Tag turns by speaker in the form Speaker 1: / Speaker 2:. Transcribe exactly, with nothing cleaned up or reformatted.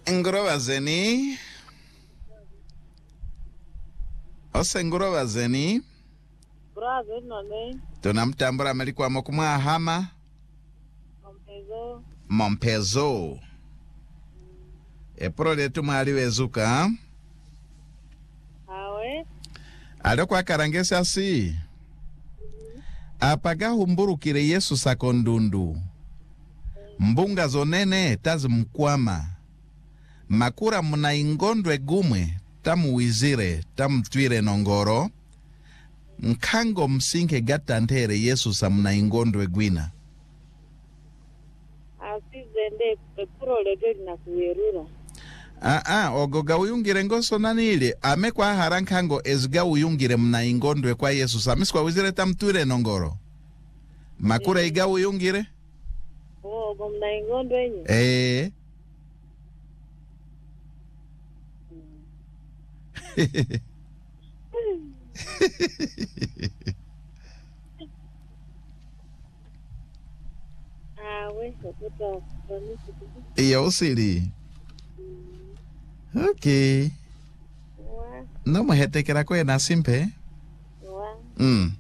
Speaker 1: Ngoroba zeni. Ose ngoroba zeni.
Speaker 2: Bravo none.
Speaker 1: Tunamtambura melikuwa mokumwa hama.
Speaker 2: Mompezo.
Speaker 1: Mompezo. Epro letu mahali wezuka.
Speaker 2: Awe.
Speaker 1: Alo kwa karangesi asi. Apaga humburu kire Yesu sakondundu. Mbunga zonene tazi mkwama. Makura muna ingondwe gumwe tamu wizire tamu twire nongoro. Nkango msinke gata ntere Yesu sa muna ingondwe gwina.
Speaker 2: Asizende pepuro legeli na kuwerura.
Speaker 1: Ah ah ogoga uyungire ngoso nanili ame kwa harankango ezga uyungire muna ingondwe kwa Yesu sa miskwa wizire tamu twire nongoro. Makura iga uyungire?
Speaker 2: Oh, gomna ingondwe nyi.
Speaker 1: Eh.
Speaker 2: Awe, sokuta vanisi.
Speaker 1: Iya usili. Okay.
Speaker 2: Wa.
Speaker 1: No muhetekera kwe na simpe.
Speaker 2: Wa.
Speaker 1: Mm.